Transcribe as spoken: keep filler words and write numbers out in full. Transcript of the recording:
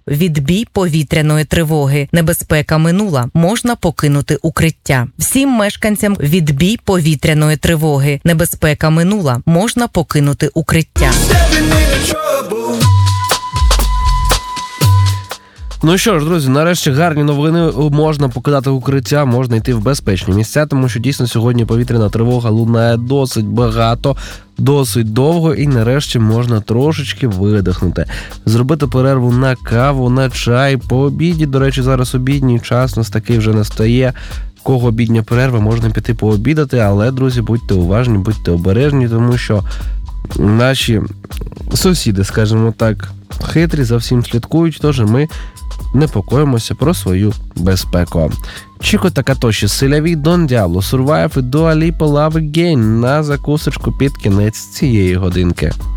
відбій повітряної тривоги. Небезпека минула. Можна покинути укриття. Всім мешканцям відбій повітряної тривоги. Небезпека минула. Можна покинути укриття. Ну що ж, друзі, нарешті гарні новини. Можна покидати укриття, можна йти в безпечні місця, тому що дійсно сьогодні повітряна тривога лунає досить багато, досить довго, і нарешті можна трошечки видихнути. Зробити перерву на каву, на чай, по обіді. До речі, зараз обідній час, нас такий вже настає. Кого обідня перерва, можна піти пообідати, але, друзі, будьте уважні, будьте обережні, тому що наші сусіди, скажімо так, хитрі, за всім слідкують, тож ми непокоїмося про свою безпеку. Чіко Такатоші, Силяві, Дон Діабло, Survive і Dua Lipa Love Again на закусочку під кінець цієї годинки.